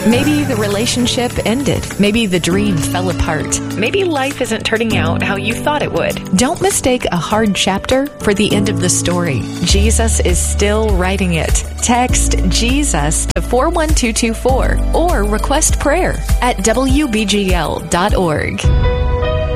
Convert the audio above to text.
Maybe the relationship ended. Maybe the dream fell apart. Maybe life isn't turning out how you thought it would. Don't mistake a hard chapter for the end of the story. Jesus is still writing it. Text Jesus to 41224 or request prayer at WBGL.org.